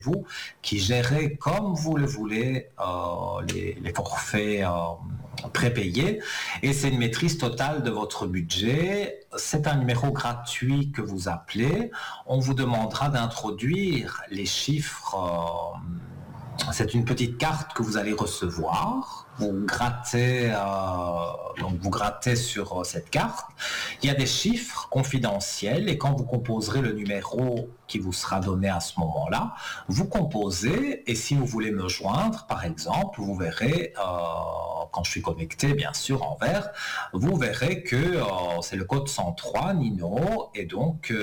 vous qui gérez comme vous le voulez les forfaits prépayés et c'est une maîtrise totale de votre budget. C'est un numéro gratuit que vous appelez. On vous demandera d'introduire les chiffres. C'est une petite carte que vous allez recevoir. Vous grattez sur cette carte. Il y a des chiffres confidentiels et quand vous composerez le numéro qui vous sera donné à ce moment-là, vous composez et si vous voulez me joindre, par exemple, vous verrez, quand je suis connecté, bien sûr, en vert, vous verrez que c'est le code 103, Nino, et donc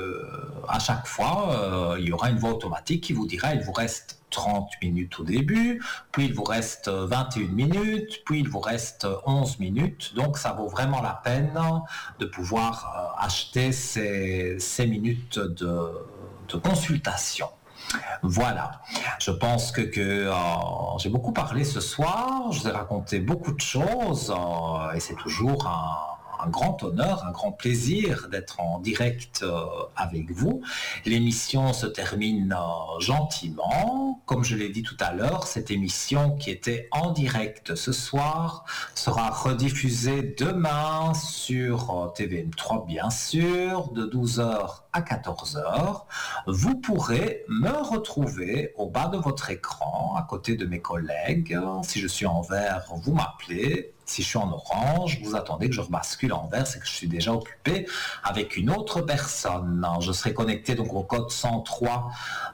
à chaque fois, il y aura une voix automatique qui vous dira, il vous reste 30 minutes au début, puis il vous reste 21 minutes, puis il vous reste 11 minutes. Donc ça vaut vraiment la peine de pouvoir acheter ces minutes de consultation. Voilà, je pense que j'ai beaucoup parlé ce soir, je vous ai raconté beaucoup de choses et c'est toujours un grand honneur, un grand plaisir d'être en direct avec vous. L'émission se termine gentiment. Comme je l'ai dit tout à l'heure, cette émission qui était en direct ce soir sera rediffusée demain sur TVM3, bien sûr, de 12h à 14h. Vous pourrez me retrouver au bas de votre écran, à côté de mes collègues. Si je suis en vert, vous m'appelez. Si je suis en orange, vous attendez que je rebascule en vert, c'est que je suis déjà occupé avec une autre personne. Je serai connecté donc au code 103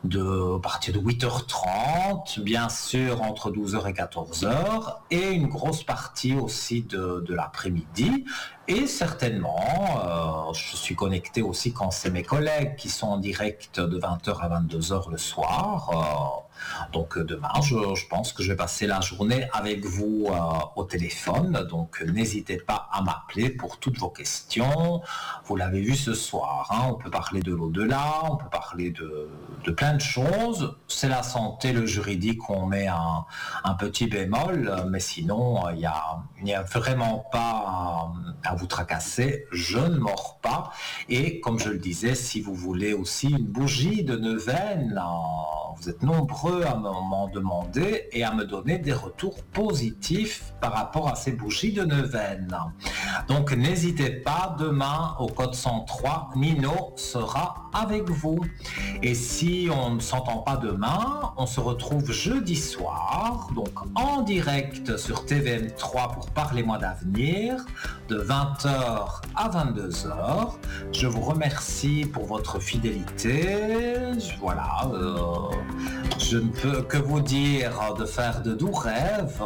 à partir de 8h30, bien sûr entre 12h et 14h, et une grosse partie aussi de l'après-midi. Et certainement, je suis connecté aussi quand c'est mes collègues qui sont en direct de 20h à 22h le soir. Donc demain, je pense que je vais passer la journée avec vous au téléphone. Donc n'hésitez pas à m'appeler pour toutes vos questions. Vous l'avez vu ce soir, hein, on peut parler de l'au-delà, on peut parler de plein de choses. C'est la santé, le juridique, on met un petit bémol, mais sinon, il n'y a vraiment pas à vous tracasser. Je ne mords pas. Et comme je le disais, si vous voulez aussi une bougie de neuvaine, vous êtes nombreux à m'en demander et à me donner des retours positifs par rapport à ces bougies de neuvaine. Donc n'hésitez pas, demain au code 103, Nino sera avec vous. Et si on ne s'entend pas demain, on se retrouve jeudi soir, donc en direct sur TVM3 pour Parlez-moi d'avenir, de 20h à 22h. Je vous remercie pour votre fidélité. Voilà, je ne peux que vous dire de faire de doux rêves.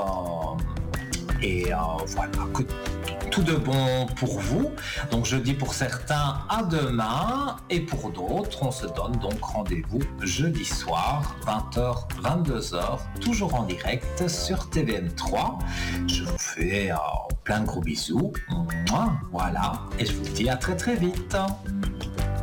Et voilà, tout de bon pour vous. Donc je dis pour certains à demain et pour d'autres, on se donne donc rendez-vous jeudi soir, 20h, 22h, toujours en direct sur TVM3. Je vous fais plein de gros bisous. Voilà, et je vous dis à très très vite.